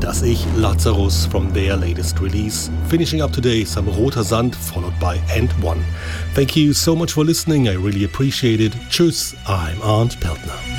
Das Ich, Lazarus from their latest release. Finishing up today, some Roter Sand, followed by And One. Thank you so much for listening, I really appreciate it. Tschüss, I'm Arndt Peltner.